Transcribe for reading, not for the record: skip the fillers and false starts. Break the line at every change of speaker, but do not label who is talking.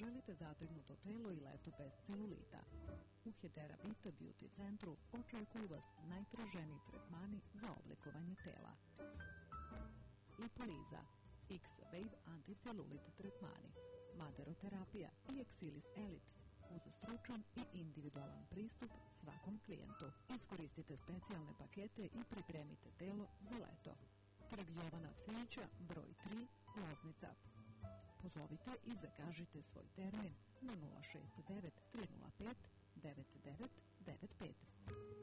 želite zategnuto telo i leto bez celulita. U Hedera Vita Beauty centru očekuju vas najtraženiji tretmani za oblikovanje tela. Lipoliza, X-Wave anticelulit tretmani, maderoterapija i Exilis Elite uz stručan i individualan pristup svakom klijentu. Iskoristite specijalne pakete i pripremite telo za leto. Trg Jovana Cvijića, broj 3, Loznica. Pozovite i zakažite svoj termin na 069 305 9995.